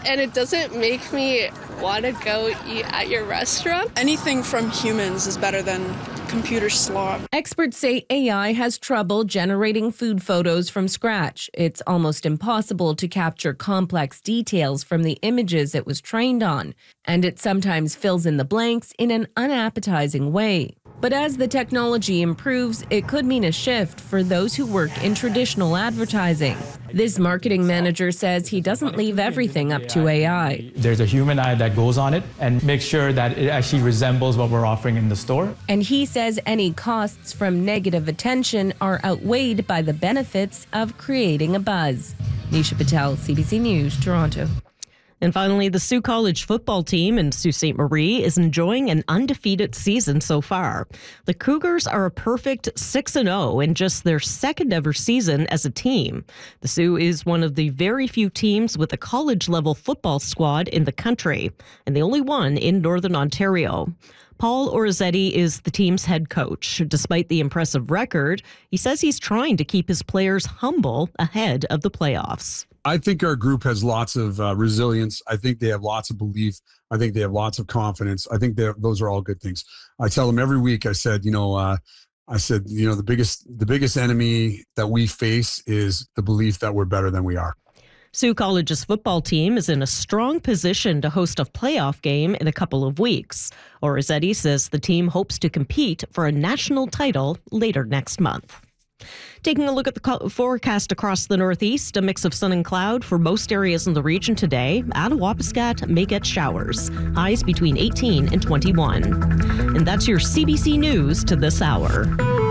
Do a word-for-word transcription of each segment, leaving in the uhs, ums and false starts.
and it doesn't make me want to go eat at your restaurant. Anything from humans is better than computer slop. Experts say A I has trouble generating food photos from scratch. It's almost impossible to capture complex details from the images it was trained on, and it sometimes fills in the blanks in an unappetizing way. But as the technology improves, it could mean a shift for those who work in traditional advertising. This marketing manager says he doesn't leave everything up to A I. There's a human eye that goes on it and makes sure that it actually resembles what we're offering in the store. And he says any costs from negative attention are outweighed by the benefits of creating a buzz. Nisha Patel, C B C News, Toronto. And finally, the Sault College football team in Sault Ste. Marie is enjoying an undefeated season so far. The Cougars are a perfect six and oh in just their second ever season as a team. The Sault is one of the very few teams with a college-level football squad in the country, and the only one in Northern Ontario. Paul Orizzetti is the team's head coach. Despite the impressive record, he says he's trying to keep his players humble ahead of the playoffs. I think our group has lots of uh, resilience. I think they have lots of belief. I think they have lots of confidence. I think those are all good things. I tell them every week, I said, you know, uh, I said, you know, the biggest, the biggest enemy that we face is the belief that we're better than we are. Sault College's football team is in a strong position to host a playoff game in a couple of weeks. Orizzetti says the team hopes to compete for a national title later next month. Taking a look at the forecast across the Northeast, a mix of sun and cloud for most areas in the region today. Attawapiskat may get showers. Highs between eighteen and twenty-one. And that's your C B C News to this hour.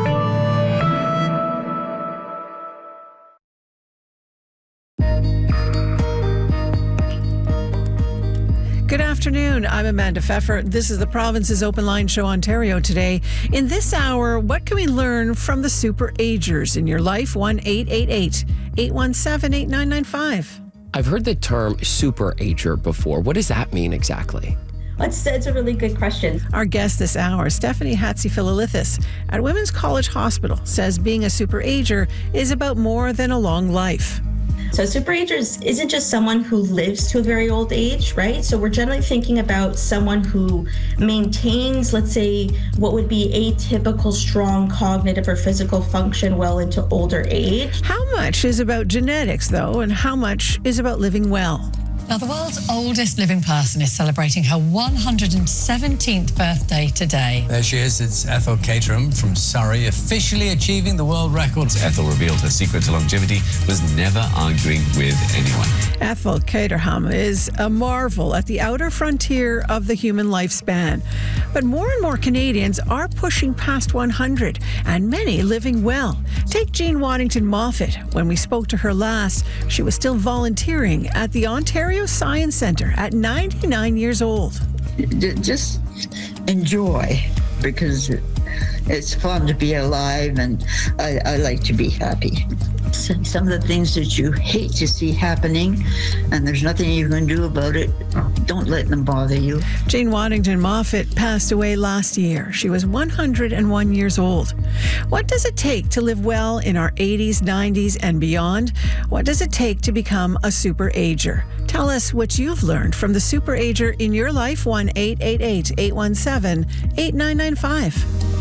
Good afternoon. I'm Amanda Pfeffer. This is the Province's Open Line Show Ontario today. In this hour, what can we learn from the super agers in your life? one eight eight eight, eight one seven, eight nine nine five. I've heard the term super ager before. What does that mean exactly? That's, that's a really good question. Our guest this hour, Stephanie Hatziphilolithis at Women's College Hospital, says being a super ager is about more than a long life. So super agers isn't just someone who lives to a very old age, right? So we're generally thinking about someone who maintains, let's say, what would be atypical strong cognitive or physical function well into older age. How much is about genetics, though, and how much is about living well? Now, the world's oldest living person is celebrating her one hundred seventeenth birthday today. There she is. It's Ethel Caterham from Surrey, officially achieving the world records. Ethel revealed her secret to longevity was never arguing with anyone. Ethel Caterham is a marvel at the outer frontier of the human lifespan. But more and more Canadians are pushing past one hundred, and many living well. Take Jean Waddington Moffat. When we spoke to her last, she was still volunteering at the Ontario Science Centre at ninety-nine years old. Just enjoy, because it's fun to be alive, and I, I like to be happy. Some of the things that you hate to see happening, and there's nothing you can do about it, don't let them bother you. Jean Waddington Moffat passed away last year. She was one hundred one years old. What does it take to live well in our eighties, nineties, and beyond? What does it take to become a super ager? Tell us what you've learned from the super ager in your life. one eight eight eight, eight one seven, eight nine nine five.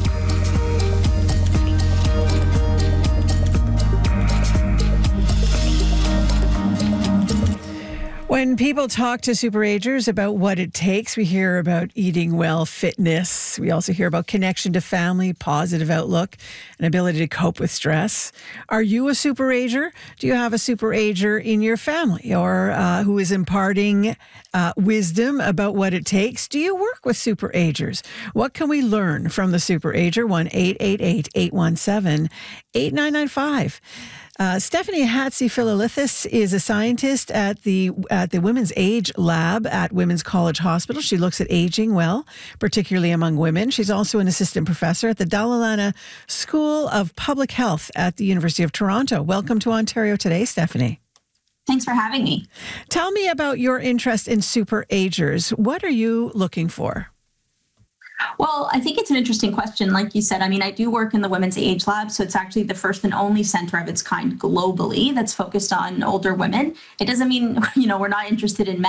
When people talk to superagers about what it takes, we hear about eating well, fitness. We also hear about connection to family, positive outlook, and ability to cope with stress. Are you a superager? Do you have a superager in your family, or uh, who is imparting uh, wisdom about what it takes? Do you work with superagers? What can we learn from the superager? one eight eight eight, eight one seven, eight nine nine five. Uh, Stephanie Hatziphilolithis is a scientist at the at the Women's Age Lab at Women's College Hospital. She looks at aging well, particularly among women. She's also an assistant professor at the Dalla Lana School of Public Health at the University of Toronto. Welcome to Ontario Today, Stephanie. Thanks for having me. Tell me about your interest in superagers. What are you looking for? Well, I think it's an interesting question. Like you said, I mean, I do work in the Women's Age Lab, so it's actually the first and only center of its kind globally that's focused on older women. It doesn't mean, you know, we're not interested in men.